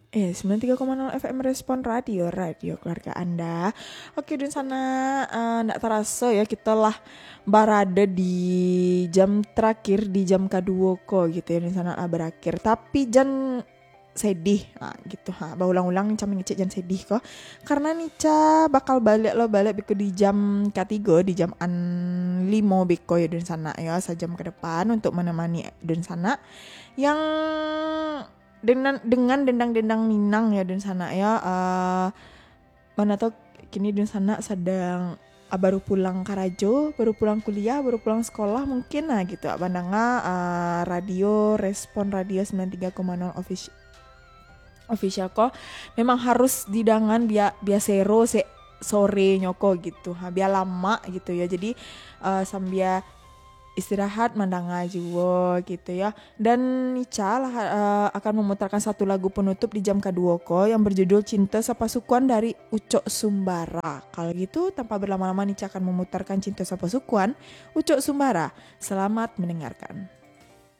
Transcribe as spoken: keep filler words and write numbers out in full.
Eh, sembilan tiga koma nol F M Respon Radio, radio keluarga Anda. Oke, dan sana eh, ndak terasa ya kita lah berada di jam terakhir, di jam kedua kok gitu ya, di sana lah berakhir. Tapi jangan sedih, nah, gitu ha. Berulang-ulang Nica mengecek jangan sedih kok. Karena Nica bakal balik lo balik biko di jam ketiga, di jam an limo biko ya dan sana ya, sejam ke depan untuk menemani dan sana yang dengan dengan dendang-dendang Minang ya dan sana ya, uh, mana tahu kini dan sana sedang uh, baru pulang Karajo, baru pulang kuliah, baru pulang sekolah mungkin nah gitu. Bandanga uh, radio Respon Radio sembilan tiga koma nol official official kok memang harus didangan biar biasero se sore nyoko gitu ha, biar lama gitu ya. Jadi uh, sambil istirahat mandanga juga gitu ya. Dan Nica lah, uh, akan memutarkan satu lagu penutup di jam kedua ko yang berjudul Cinta Sapa Sukuan dari Ucok Sumbara. Kalau gitu tanpa berlama-lama Nica akan memutarkan Cinta Sapa Sukuan Ucok Sumbara. Selamat mendengarkan.